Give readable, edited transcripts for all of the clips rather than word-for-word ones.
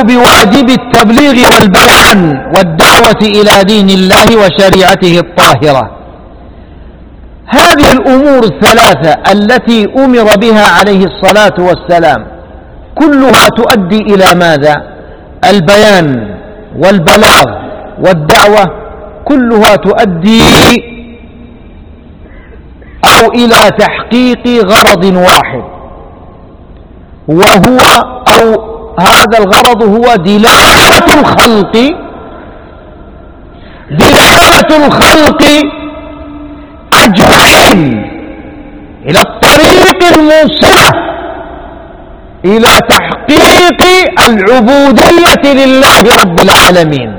بواجب التبليغ والبيان والدعوة إلى دين الله وشريعته الطاهرة. هذه الأمور الثلاثة التي أمر بها عليه الصلاة والسلام كلها تؤدي إلى ماذا؟ البيان والبلاغ والدعوة، كلها تؤدي أو إلى تحقيق غرض واحد، وهو أو هذا الغرض هو دلالة الخلق أجمعين إلى الطريق الموصلة إلى تحقيق العبودية لله رب العالمين،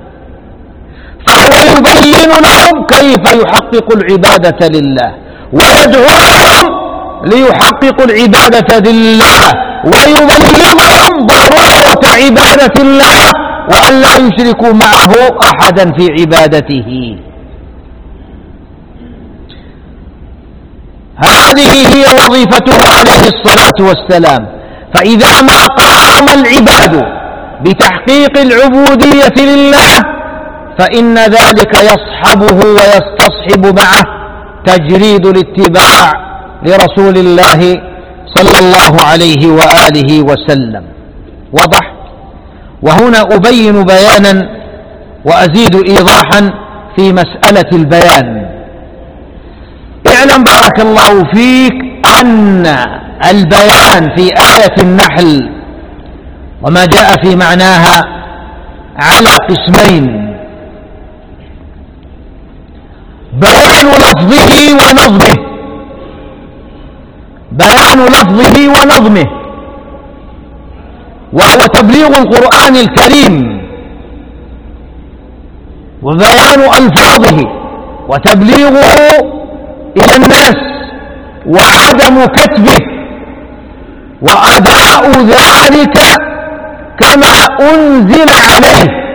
فهو يبين لهم كيف يحقق العبادة لله، ويدعوهم ليحققوا العبادة لله، ويبلغهم ضرورة عبادة الله وأن لا يشركوا معه أحدا في عبادته. هذه هي وظيفته عليه الصلاة والسلام. فإذا ما قام العباد بتحقيق العبودية لله فإن ذلك يصحبه ويستصحب معه تجريد الاتباع لرسول الله صلى الله عليه وآله وسلم. وضح؟ وهنا أبين بيانا وأزيد إيضاحا في مسألة البيان. اعلم بارك الله فيك أن البيان في آية النحل وما جاء في معناها على قسمين: بيان لفظه ونظمه، بيان لفظه ونظمه وهو تبليغ القرآن الكريم وبيان ألفاظه وتبليغه إلى الناس وعدم كتبه وأداء ذلك كما أنزل عليه،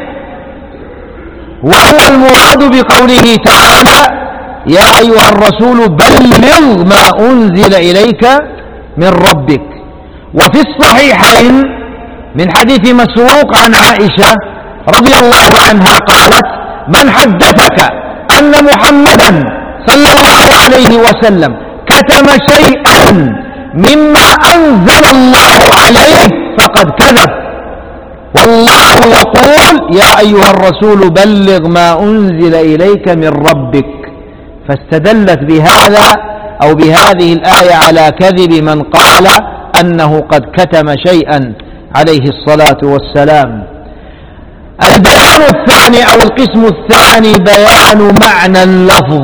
وهو المراد بقوله تعالى: يا أيها الرسول بلغ ما أنزل إليك من ربك. وفي الصحيحين من حديث مسروق عن عائشة رضي الله عنها قالت: من حدثك أن محمدا صلى الله عليه وسلم كتم شيئا مما أنزل الله عليه فقد كذب، والله يقول: يا أيها الرسول بلغ ما أنزل إليك من ربك. فاستدلت بهذا أو بهذه الآية على كذب من قال أنه قد كتم شيئا عليه الصلاة والسلام. البيان الثاني أو القسم الثاني بيان معنى اللفظ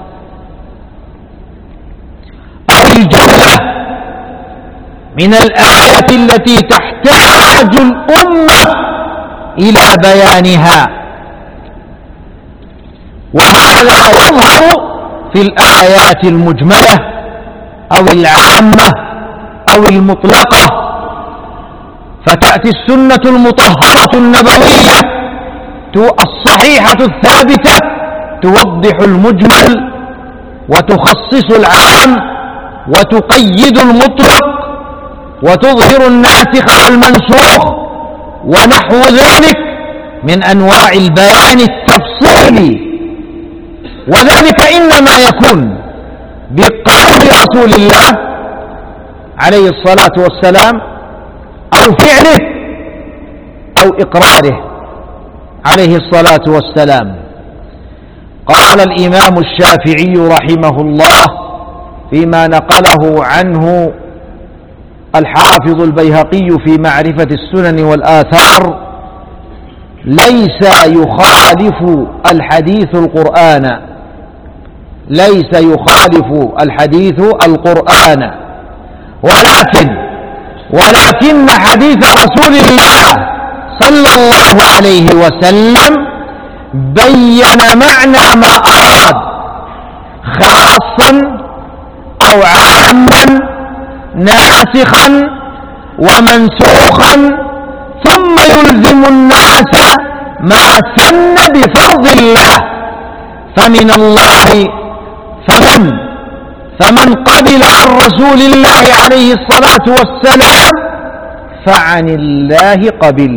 أو الجملة من الآيات التي تحتاج الأمة إلى بيانها، وهذا يظهر في الآيات المجملة أو العامة أو المطلقة. فتأتي السنة المطهرة النبوية الصحيحة الثابتة توضح المجمل وتخصص العام وتقيد المطلق وتظهر الناسخ والمنسوخ ونحو ذلك من أنواع البيان التفصيلي، وذلك إنما يكون بقول رسول الله عليه الصلاة والسلام أو فعله أو إقراره عليه الصلاة والسلام. قال الإمام الشافعي رحمه الله فيما نقله عنه الحافظ البيهقي في معرفة السنن والآثار: ليس يخالف الحديث القرآن، ليس يخالف الحديث القرآن، ولكن حديث رسول الله صلى الله عليه وسلم بين معنى ما أراد خاصا أو عاما ناسخا ومنسوخا، ثم يلزم الناس ما سن بفرض الله. فمن الله فمن قبل عن رسول الله عليه الصلاة والسلام فعن الله قبل،